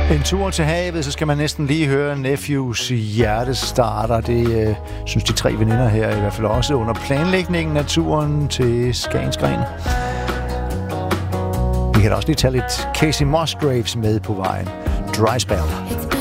En tur til havet, så skal man næsten lige høre Nephews hjertestarter. Det synes de tre veninder her i hvert fald også under planlægningen af turen til Skagensgren. Vi kan da også lige tage lidt Casey Musgraves med på vejen. Dry Spell.